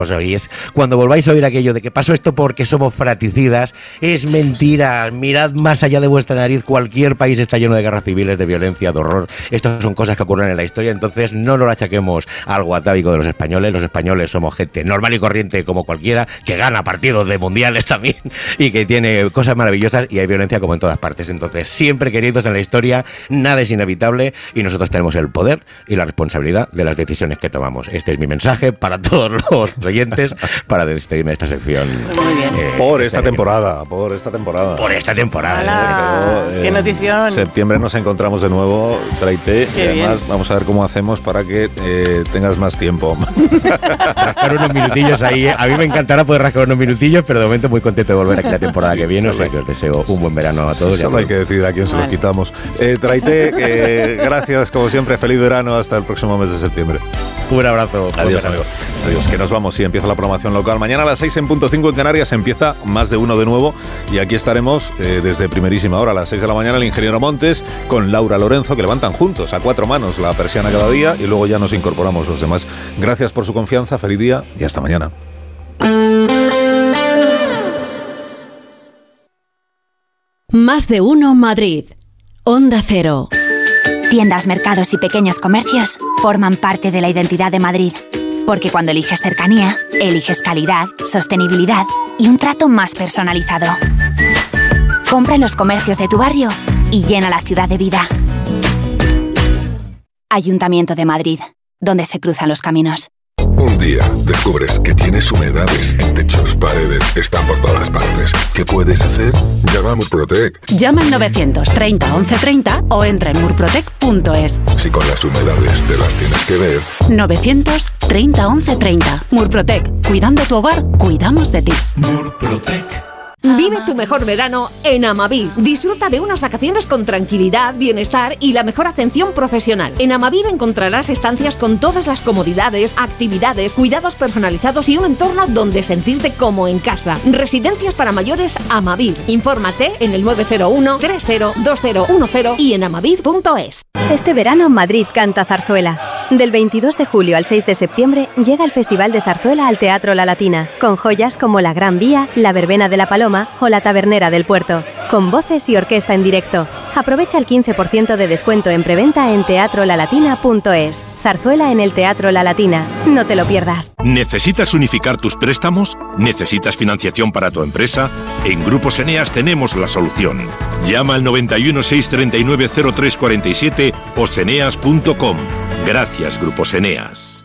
Y es cuando volváis a oír aquello de que pasó esto porque somos fraticidas, es mentira. Mirad más allá de vuestra nariz, cualquier país está lleno de guerras civiles, de violencia, de horror. Estas son cosas que ocurren en la historia, entonces no lo achaquemos al algo atávico de los españoles. Los españoles somos gente normal y corriente como cualquiera, que gana partidos de mundiales también y que tiene cosas maravillosas, y hay violencia como en todas partes. Entonces, siempre queridos en la historia, nada es inevitable y nosotros tenemos el poder y la responsabilidad de las decisiones que tomamos. Este es mi mensaje para todos los oyentes para despedirme de esta sección. Muy bien. Por esta temporada. Por esta temporada. ¡Qué notición! Septiembre nos encontramos de nuevo, Traité, y además vamos a ver cómo hacemos para que tengas más tiempo. Rascar unos minutillos ahí. A mí me encantará poder rascar unos minutillos, pero de momento muy contento de volver aquí la temporada que viene, o sea que os deseo un buen verano a todos. Solo hay que decidir a quién se los quitamos. Traité, gracias como siempre, feliz verano, hasta el próximo mes de septiembre. Un abrazo. Adiós, amigo. Adiós, que nos vamos. Sí, empieza la programación local. Mañana a las 6:05 en Canarias empieza Más de Uno de nuevo. Y aquí estaremos desde primerísima hora, a las 6 de la mañana, el ingeniero Montes con Laura Lorenzo, que levantan juntos a 4 manos la persiana cada día, y luego ya nos incorporamos los demás. Gracias por su confianza, feliz día y hasta mañana. Más de Uno Madrid. Onda Cero. Tiendas, mercados y pequeños comercios forman parte de la identidad de Madrid. Porque cuando eliges cercanía, eliges calidad, sostenibilidad y un trato más personalizado. Compra en los comercios de tu barrio y llena la ciudad de vida. Ayuntamiento de Madrid, donde se cruzan los caminos. Un día descubres que tienes humedades en techos, paredes, están por todas partes. ¿Qué puedes hacer? Llama a Murprotec. Llama al 930 1130 o entra en murprotec.es. Si con las humedades te las tienes que ver. 930 1130. Murprotec. Cuidando tu hogar, cuidamos de ti. Murprotec. Vive tu mejor verano en Amavir. Disfruta de unas vacaciones con tranquilidad, bienestar y la mejor atención profesional. En Amavir encontrarás estancias con todas las comodidades, actividades, cuidados personalizados y un entorno donde sentirte como en casa. Residencias para mayores Amavir. Infórmate en el 901 302010 y en amavir.es. Este verano Madrid canta zarzuela. Del 22 de julio al 6 de septiembre llega el Festival de Zarzuela al Teatro La Latina, con joyas como La Gran Vía, La Verbena de la Paloma o La Tabernera del Puerto, con voces y orquesta en directo. Aprovecha el 15% de descuento en preventa en teatrolalatina.es. Zarzuela en el Teatro La Latina. No te lo pierdas. ¿Necesitas unificar tus préstamos? ¿Necesitas financiación para tu empresa? En Grupos Eneas tenemos la solución. Llama al 91 639 0347 o seneas.com. Gracias, Grupos Eneas.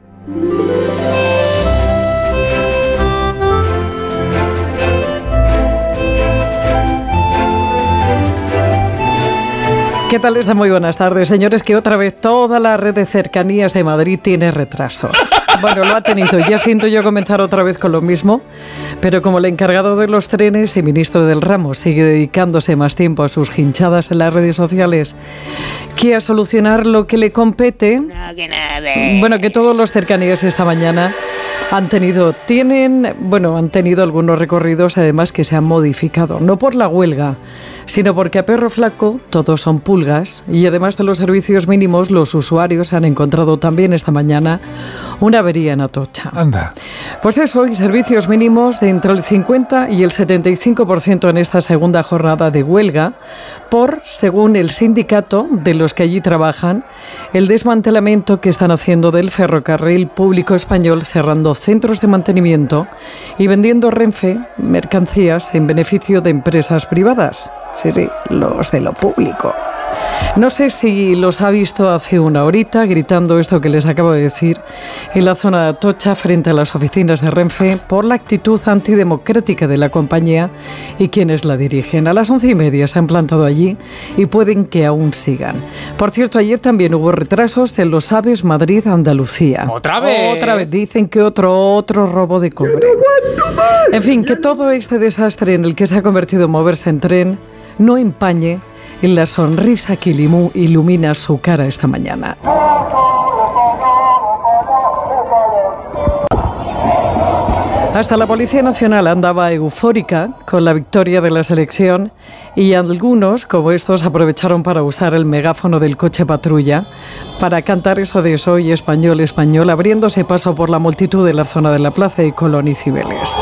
¿Qué tal está? Muy buenas tardes, señores, que otra vez toda la red de cercanías de Madrid tiene retrasos. Bueno, lo ha tenido. Ya siento yo comenzar otra vez con lo mismo, pero como el encargado de los trenes y ministro del ramo sigue dedicándose más tiempo a sus hinchadas en las redes sociales que a solucionar lo que le compete, bueno, que todos los cercanías esta mañana han tenido algunos recorridos además que se han modificado, no por la huelga, sino porque a perro flaco todos son pulgas, y además de los servicios mínimos, los usuarios han encontrado también esta mañana una avería en Atocha. Anda. Pues eso, y servicios mínimos de entre el 50 y el 75% en esta segunda jornada de huelga, según el sindicato de los que allí trabajan, el desmantelamiento que están haciendo del ferrocarril público español, cerrando centros de mantenimiento y vendiendo Renfe mercancías en beneficio de empresas privadas. Sí, los de lo público. No sé si los ha visto hace una horita gritando esto que les acabo de decir en la zona de Atocha frente a las oficinas de Renfe por la actitud antidemocrática de la compañía y quienes la dirigen. A las 11:30 se han plantado allí y pueden que aún sigan. Por cierto, ayer también hubo retrasos en los AVEs Madrid-Andalucía. ¿Otra vez? Otra vez. Dicen que otro robo de cobre. En fin, que todo este desastre en el que se ha convertido moverse en tren no empañe en la sonrisa que ilumina su cara esta mañana. Hasta la Policía Nacional andaba eufórica con la victoria de la selección y algunos, como estos, aprovecharon para usar el megáfono del coche patrulla para cantar eso de "Soy español, español", abriéndose paso por la multitud de la zona de la Plaza de Colón y Cibeles.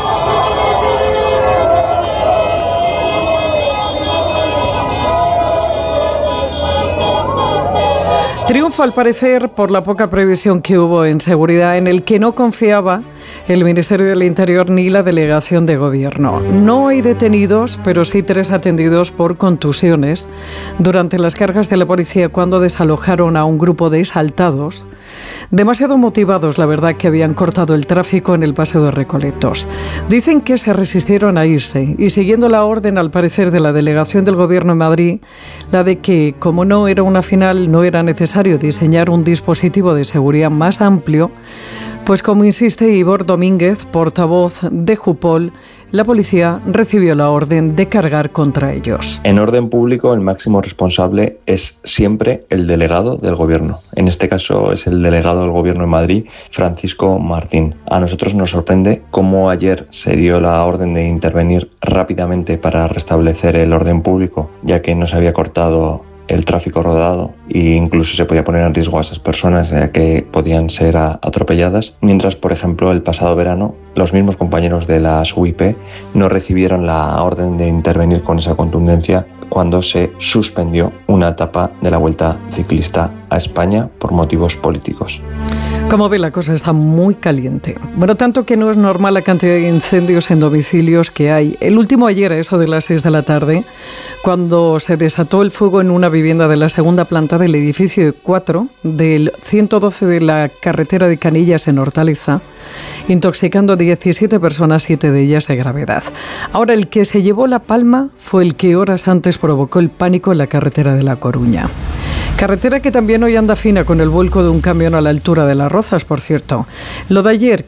Triunfo, al parecer, por la poca previsión que hubo en seguridad, en el que no confiaba el Ministerio del Interior ni la Delegación de Gobierno. No hay detenidos, pero sí 3 atendidos por contusiones durante las cargas de la policía cuando desalojaron a un grupo de exaltados, demasiado motivados, la verdad, que habían cortado el tráfico en el Paseo de Recoletos. Dicen que se resistieron a irse y, siguiendo la orden, al parecer, de la Delegación del Gobierno en Madrid, la de que, como no era una final, no era necesario diseñar un dispositivo de seguridad más amplio, pues como insiste Ivor Domínguez, portavoz de Jupol, la policía recibió la orden de cargar contra ellos. En orden público, el máximo responsable es siempre el delegado del Gobierno. En este caso es el delegado del Gobierno en Madrid, Francisco Martín. A nosotros nos sorprende cómo ayer se dio la orden de intervenir rápidamente para restablecer el orden público, ya que no se había cortado el tráfico rodado e incluso se podía poner en riesgo a esas personas que podían ser atropelladas, mientras, por ejemplo, el pasado verano los mismos compañeros de las UIP no recibieron la orden de intervenir con esa contundencia cuando se suspendió una etapa de la Vuelta Ciclista a España por motivos políticos. Como ve, la cosa está muy caliente. Bueno, tanto que no es normal la cantidad de incendios en domicilios que hay. El último ayer, a eso de las 6 de la tarde, cuando se desató el fuego en una vivienda de la segunda planta del edificio 4 del 112 de la carretera de Canillas en Hortaleza, intoxicando a 17 personas, 7 de ellas de gravedad. Ahora, el que se llevó la palma fue el que horas antes provocó el pánico en la carretera de La Coruña. Carretera que también hoy anda fina con el vuelco de un camión a la altura de Las Rozas, por cierto. Lo de ayer,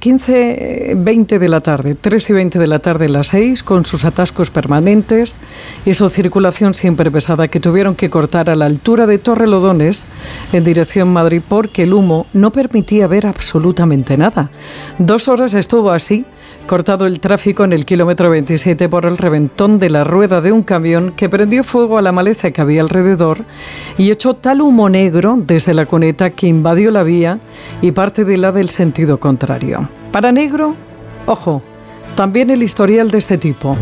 15:20 de la tarde, 3:20 de la tarde, las 6, con sus atascos permanentes y su circulación siempre pesada, que tuvieron que cortar a la altura de Torrelodones en dirección Madrid porque el humo no permitía ver absolutamente nada. 2 horas estuvo así, cortado el tráfico en el kilómetro 27 por el reventón de la rueda de un camión que prendió fuego a la maleza que había alrededor y echó tal humo negro desde la cuneta que invadió la vía y parte de la del sentido contrario. Para negro, ojo, también el historial de este tipo.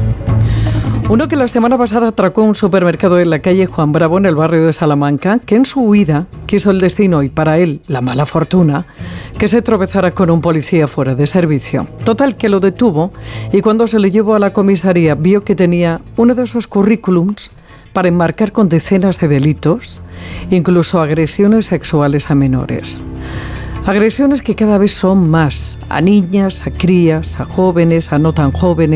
Uno que la semana pasada atracó un supermercado en la calle Juan Bravo, en el barrio de Salamanca, que en su huida quiso el destino y para él la mala fortuna que se tropezara con un policía fuera de servicio. Total, que lo detuvo y cuando se le llevó a la comisaría vio que tenía uno de esos currículums para enmarcar con decenas de delitos, incluso agresiones sexuales a menores. Agresiones que cada vez son más, a niñas, a crías, a jóvenes, a no tan jóvenes.